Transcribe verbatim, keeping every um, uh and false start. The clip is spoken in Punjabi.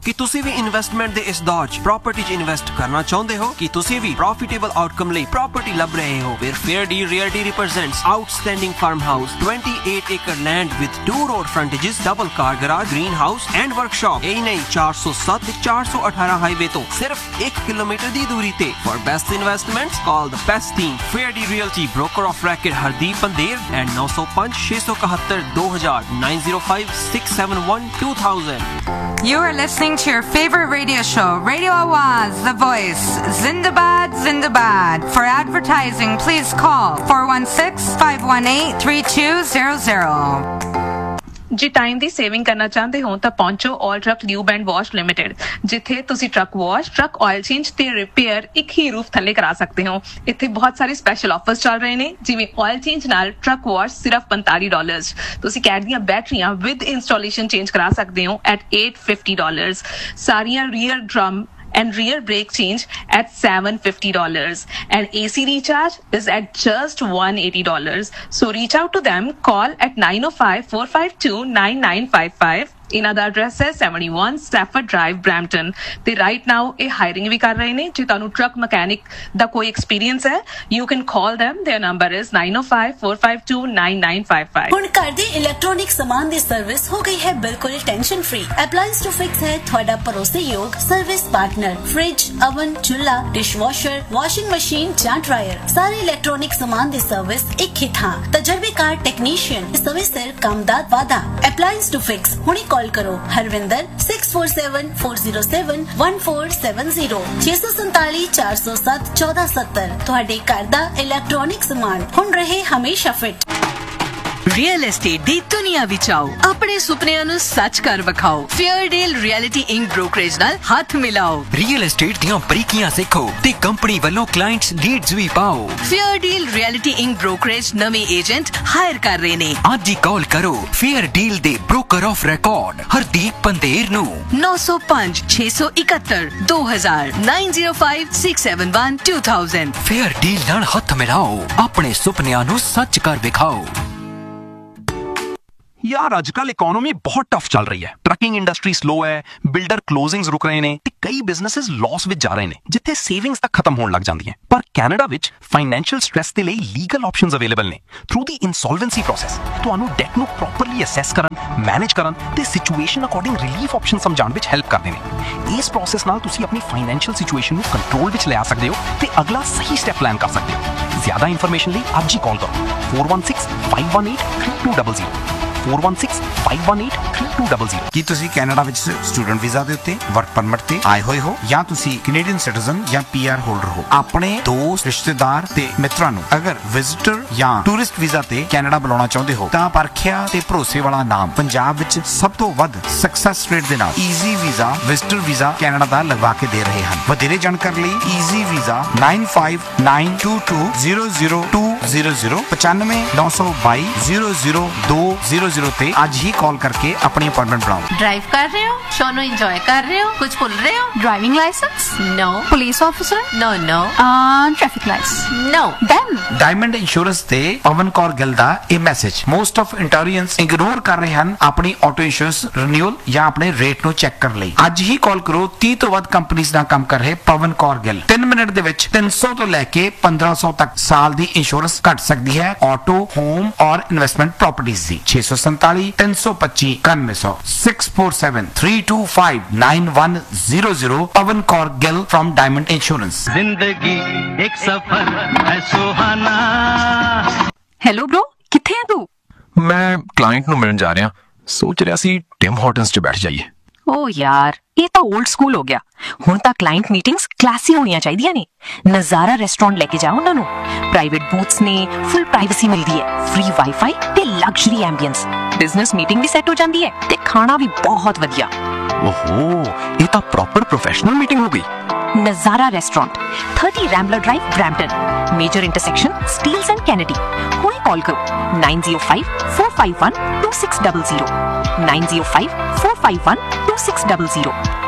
ਕਿ ਤੁਸੀਂ ਵੀ ਇਨਵੈਸਟਮੈਂਟ ਦੇ ਇਸ ਦੌਰ 'ਚ ਪ੍ਰਾਪਰਟੀ 'ਚ ਇਨਵੈਸਟ ਕਰਨਾ ਚਾਹੁੰਦੇ ਹੋ ਕਿ ਤੁਸੀਂ ਵੀ ਪ੍ਰੋਫਿਟੇਬਲ ਆਊਟਕਮ ਲਈ ਪ੍ਰਾਪਰਟੀ ਲੱਭ ਰਹੇ ਹੋ ਫਿਰ Fair Deal Realty represents outstanding farmhouse twenty-eight acre land with two road frontages double car garage greenhouse and workshop यही नहीं four oh seven ਤੇ four eighteen ਹਾਈਵੇ ਤੋਂ ਸਿਰਫ one ਕਿਲੋਮੀਟਰ ਦੀ ਦੂਰੀ ਤੇ for best investments call the best team Fair Deal Realty broker of record Hardeep Pandher and nine oh five six seven seven two thousand nine oh five six seven one two thousand. You are listening to your favorite radio show, Radio Awaz, The Voice. Zindabad, Zindabad. For advertising, please call four one six five one eight three two zero zero. ਜੇ ਟਾਈਮ ਦੀ ਸੇਵਿੰਗ ਕਰਨਾ ਚਾਹੁੰਦੇ ਹੋ ਤਾਂ ਪਹੁੰਚੋ ਆਲ truck lube and wash limited, ਜਿੱਥੇ ਤੁਸੀਂ truck wash, truck oil change ਤੇ ਰਿਪੇਅਰ ਇੱਕ ਹੀ ਰੂਫ ਥੱਲੇ ਕਰਾ ਸਕਦੇ ਹੋ। ਇੱਥੇ ਬਹੁਤ ਸਾਰੇ ਸਪੈਸ਼ਲ ਆਫਰਸ ਚੱਲ ਰਹੇ ਨੇ, ਜਿਵੇਂ ਆਇਲ ਚੇਂਜ ਨਾਲ ਟਰੱਕ ਵਾਸ਼ ਸਿਰਫ forty-five ਡਾਲਰਸ, ਤੁਸੀਂ ਕੈਟ ਦੀਆਂ ਬੈਟਰੀਆਂ ਵਿਦ ਇੰਸਟਾਲੇਸ਼ਨ ਚੇਂਜ ਕਰਾ ਸਕਦੇ ਹੋ at eight hundred fifty dollars, ਸਾਰੀਆਂ rear drum and rear brake change at seven hundred fifty dollars, and A C recharge is at just one hundred eighty dollars. So reach out to them, call at nine oh five four five two nine nine five five. ਇਹਨਾਂ ਦਾ ਐਡਰੈਸ ਹੈ seventy-one Stafford Drive, Brampton, ਤੇ ਰਾਈਟ ਨਾਓ ਇਹ ਹਾਇਰਿੰਗ ਵੀ ਕਰ ਰਹੇ ਨੇ। ਜੇ ਤੁਹਾਨੂੰ ਟਰੱਕ ਮਕੈਨਿਕ ਦਾ ਕੋਈ ਐਕਸਪੀਰੀਅੰਸ ਹੈ, you can call them. Their number is nine oh five four five two nine nine five five. ਹੁਣ ਘਰ ਦੇ ਇਲੈਕਟ੍ਰੋਨਿਕ ਸਮਾਨ ਦੀ ਸਰਵਿਸ ਹੋ ਗਈ ਹੈ ਬਿਲਕੁਲ ਟੈਨਸ਼ਨ ਫ੍ਰੀ। ਅਪਲਾਈਅੰਸ ਟੂ ਫਿਕਸ ਹੈ ਤੁਹਾਡਾ ਭਰੋਸੇਯੋਗ ਸਰਵਿਸ ਪਾਰਟਨਰ। ਫ੍ਰਿਜ, ਓਵਨ, ਚੁੱਲ੍ਹਾ, ਡਿਸ਼ਵਾਸ਼ਰ, ਵਾਸ਼ਿੰਗ ਮਸ਼ੀਨ ਜਾਂ ਡਰਾਇਰ, ਸਾਰੇ ਇਲੈਕਟ੍ਰੋਨਿਕ ਸਮਾਨ ਦੀ ਸਰਵਿਸ ਇੱਕ ਹੀ ਥਾਂ। ਤਜਰਬੇਕਾਰ ਟੈਕਨੀਸ਼ੀਅਨ, ਸਮੇਂ ਸਿਰ ਕੰਮ ਦਾ ਵਾਅਦਾ। ਅਪਲਾਈਅੰਸ ਟੂ ਫਿਕਸ ਹੁਣੀ ਕਾਲ ਕਰੋ Harvinder six four seven four zero seven one four seven zero ਛੇ ਸੌ ਸੰਤਾਲੀ ਚਾਰ ਸੌ ਸੱਤ ਚੌਦਾਂ ਸੱਤਰ। ਤੁਹਾਡੇ ਘਰ ਦਾ ਇਲੈਕਟ੍ਰੋਨਿਕ ਸਮਾਨ ਹੁਣ ਰਹੇ ਹਮੇਸ਼ਾ ਫਿੱਟ। ਰੀਅਲ ਐਸਟੇਟ ਦੀ ਦੁਨੀਆ ਵਿੱਚ ਆਓ, ਆਪਣੇ ਸੁਪਨਿਆਂ ਨੂੰ ਸੱਚ ਕਰ ਵਿਖਾਓ। Fair Deal Realty Incorporated brokerage ਨਾਲ ਹੱਥ ਮਿਲਾਓ। ਰੀਅਲ ਐਸਟੇਟ ਦੀਆਂ ਬਰੀਕੀਆਂ ਸਿੱਖੋ ਤੇ ਕੰਪਨੀ ਵੱਲੋਂ ਕਲਾਇੰਟਸ ਲੀਡਸ ਵੀ ਪਾਓ। Fair Deal Realty Incorporated brokerage ਨਵੇਂ ਏਜੰਟ ਹਾਇਰ ਕਰ ਰਹੇ ਨੇ। ਅੱਜ ਹੀ ਕਾਲ ਕਰੋ Fair Deal ਦੇ broker of record Hardeep Pandher ਨੂੰ nine oh five six seven one two thousand nine oh five six seven one two thousand। Fair Deal ਨਾਲ ਹੱਥ ਮਿਲਾਓ, ਆਪਣੇ ਸੁਪਨਿਆਂ ਨੂੰ ਸੱਚ ਕਰ ਵਿਖਾਓ। ਯਾਰ ਅੱਜ ਕੱਲ ਇਕਨੋਮੀ ਬਹੁਤ ਟਫ ਚੱਲ ਰਹੀ ਹੈ। ਟਰੱਕਿੰਗ ਇੰਡਸਟਰੀ ਸਲੋ ਹੈ, ਬਿਲਡਰ ਕਲੋਜ਼ਿੰਗਸ ਰੁਕ ਰਹੇ ਨੇ ਤੇ ਕਈ ਬਿਜ਼ਨੈਸਸ ਲਾਸ ਵਿੱਚ ਜਾ ਰਹੇ ਨੇ, ਜਿੱਥੇ ਸੇਵਿੰਗਸ ਤੱਕ ਖਤਮ ਹੋਣ ਲੱਗ ਜਾਂਦੀਆਂ। ਪਰ ਕੈਨੇਡਾ ਵਿੱਚ ਫਾਈਨੈਂਸ਼ੀਅਲ ਸਟ੍ਰੈਸ ਦੇ ਲਈ ਲੀਗਲ ਆਪਸ਼ਨਸ ਅਵੇਲੇਬਲ ਨੇ। ਥਰੂ ਦੀ ਇਨਸੋਲਵੈਂਸੀ ਪ੍ਰੋਸੈਸ ਤੁਹਾਨੂੰ ਡੈਟ ਨੂੰ ਪ੍ਰੋਪਰਲੀ ਅਸੈਸ ਕਰਨ, ਮੈਨੇਜ ਕਰਨ ਤੇ ਸਿਚੁਏਸ਼ਨ ਅਕੋਰਡਿੰਗ ਰਿਲੀਫ ਆਪਸ਼ਨ ਸਮਝਾਉਣ ਵਿੱਚ ਹੈਲਪ ਕਰਦੇ ਨੇ। ਇਸ ਪ੍ਰੋਸੈਸ ਨਾਲ ਤੁਸੀਂ ਆਪਣੀ ਫਾਈਨੈਂਸ਼ੀਅਲ ਸਿਚੁਏਸ਼ਨ ਨੂੰ ਕੰਟਰੋਲ ਵਿੱਚ ਲਿਆ ਸਕਦੇ ਹੋ ਤੇ ਅਗਲਾ ਸਹੀ ਸਟੈਪ ਪਲਾਨ ਕਰ ਸਕਦੇ ਹੋ। ਜ਼ਿਆਦਾ ਇਨਫੋਰਮੇਸ਼ਨ ਲਈ ਅੱਜ ਹੀ ਕਾਲ ਕਰੋ four one six five one eight three two zero zero four one six five one eight three two zero zero। ਕੀ ਤੁਸੀਂ ਕੈਨੇਡਾ ਵਿੱਚ ਸਟੂਡੈਂਟ ਵੀਜ਼ਾ ਦੇ ਉੱਤੇ ਵਰਕ ਪਰਮਿਟ ਤੇ ਆਏ ਹੋਏ ਹੋ ਜਾਂ ਤੁਸੀਂ ਕੈਨੇਡੀਅਨ ਸਿਟੀਜ਼ਨ ਜਾਂ ਪੀ ਆਰ ਹੋਲਡਰ ਹੋ? ਆਪਣੇ ਦੋਸਤ, ਰਿਸ਼ਤੇਦਾਰ ਤੇ ਮਿੱਤਰਾਂ ਨੂੰ ਅਗਰ ਵਿਜ਼ਿਟਰ ਜਾਂ ਟੂਰਿਸਟ ਵੀਜ਼ਾ ਤੇ ਕੈਨੇਡਾ ਬੁਲਾਉਣਾ ਚਾਹੁੰਦੇ ਹੋ ਤਾਂ ਪਰਖਿਆ ਤੇ ਭਰੋਸੇ ਵਾਲਾ ਨਾਮ ਪੰਜਾਬ ਵਿੱਚ ਸਭ ਤੋਂ ਵੱਧ ਸਕਸੈਸ ਰੇਟ ਦੇ ਨਾਲ easy visa visitor visa Canada ਦਾ ਲਗਵਾ ਕੇ ਦੇ ਰਹੇ ਹਨ। ਵਧੇਰੇ ਜਾਣਕਾਰੀ ਲਈ easy visa nine five nine two two zero zero two zero zero ਪਚਾਨਵੇਂ ਨੌ ਸੌ ਬਾਈ zero zero ਦੋ zero zero ਤੇ ਅੱਜ ਹੀ ਕਾਲ ਕਰਕੇ ਆਪਣੀ ਅਪਾਇੰਟਮੈਂਟ ਬਣਾਓ। ਡਰਾਈਵ ਕਰ ਰਹੇ ਹੋ, ਸ਼ੋ ਨੂੰ ਇੰਜੋਏ ਕਰ ਰਹੇ ਹੋ, ਕੁਝ ਭੁੱਲ ਰਹੇ ਹੋ? Driving licence? No. Police officer? No, no. Traffic licence? No. Then diamond insurance ਤੇ ਪਵਨ ਕੌਰ ਗਿੱਲ ਦਾ ਇਹ ਮੈਸੇਜ ਮੋਸਟ ਆਫ ਇੰਟੋਰੀਅੰਸ ਇਗਨੋਰ ਕਰ ਰਹੇ ਹਨ ਆਪਣੀ ਆਟੋ ਇੰਸ਼ੋਰੈਂਸ ਰੀਨਿਊਅਲ ਜਾਂ ਆਪਣੇ ਰੇਟ ਨੂੰ ਚੈੱਕ ਕਰਨ ਲਈ। ਅੱਜ ਹੀ ਕਾਲ ਕਰੋ thirty ਤੋਂ ਵੱਧ ਕੰਪਨੀਆਂ ਨਾਲ ਕੰਮ ਕਰ ਰਹੇ ਪਵਨ ਕੌਰ ਗਿੱਲ। ਤਿੰਨ ਮਿੰਟ ਦੇ ਵਿੱਚ ਤਿੰਨ ਸੌ ਤੋਂ ਲੈ ਕੇ ਪੰਦਰਾਂ ਸੌ ਤੱਕ ਸਾਲ ਦੀ ਇੰਸ਼ੋਰੈਂਸ ਘੱਟ ਸਕਦੀ ਹੈ ਆਟੋ, ਹੋਮ ਔਰ ਇਨਵੈਸਟਮੈਂਟ ਪ੍ਰਾਪਰਟੀਜ਼ ਦੀ। ਛੇ ਸੌ ਸੰਤਾਲੀ ਤਿੰਨ ਸੌ ਪੱਚੀ ਇਕਾਨਵੇਂ ਸੌ six four seven three two five nine one zero zero Pawan Kaur Gill from Diamond Insurance। ਜ਼ਿੰਦਗੀ ਇੱਕ ਸਫ਼ਰ ਹੈ ਸੁਹਾਨਾ। ਹੈਲੋ ਬ్రో, ਕਿੱਥੇ ਹੈ ਤੂੰ? ਮੈਂ ਕਲਾਇੰਟ ਨੂੰ ਮਿਲਣ ਜਾ ਰਿਹਾ, ਸੋਚ ਰਿਹਾ ਸੀ ਟਿਮ ਹਾਰਟਨਸ 'ਚ ਬੈਠ ਜਾਈਏ। ਓ ਯਾਰ, ਇਹ ਤਾਂ 올ਡ ਸਕੂਲ ਹੋ ਗਿਆ। ਹੁਣ ਤਾਂ ਕਲਾਇੰਟ ਮੀਟਿੰਗਸ ਕਲਾਸੀ ਹੋਣੀਆਂ ਚਾਹੀਦੀਆਂ ਨੇ। ਨਜ਼ਾਰਾ ਰੈਸਟੋਰੈਂਟ ਲੈ ਕੇ ਜਾਓ ਉਹਨਾਂ ਨੂੰ। ਪ੍ਰਾਈਵੇਟ ਬੂਥਸ ਨੇ, ਫੁੱਲ ਪ੍ਰਾਈਵੇਸੀ ਮਿਲਦੀ ਹੈ, ਫ੍ਰੀ ਵਾਈਫਾਈ ਤੇ ਲਗਜ਼ਰੀ ਐਂਬੀਐਂਸ। ਬਿਜ਼ਨਸ ਮੀਟਿੰਗ ਵੀ ਸੈੱਟ ਹੋ ਜਾਂਦੀ ਹੈ ਤੇ ਖਾਣਾ ਵੀ ਬਹੁਤ ਵਧੀਆ। ਓਹੋ, ਇਹ ਤਾਂ ਪ੍ਰੋਪਰ ਪ੍ਰੋਫੈਸ਼ਨਲ ਮੀਟਿੰਗ ਹੋ ਗਈ। ਨਜ਼ਾਰਾ restaurant, thirty Rambler Drive, Brampton, major intersection Steeles and Kennedy. ਹੁਣੇ ਕਾਲ ਕਰੋ nine oh five four five one two six zero zero nine oh five four five one two six zero zero।